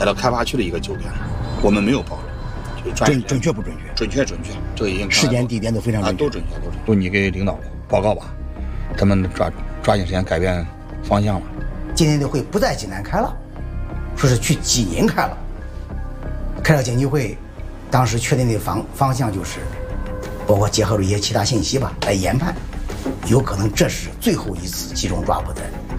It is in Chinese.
带到开发区的一个酒店，我们没有暴露，就准确不准确？ 准确，这个已经时间地点都非常准确， 都准确。都你给领导报告吧，他们抓紧时间改变方向了。 今天的会不在济南开了，说是去济宁开了。开了经济会，当时确定的方向就是，包括结合了一些其他信息吧，来研判，有可能这是最后一次集中抓捕的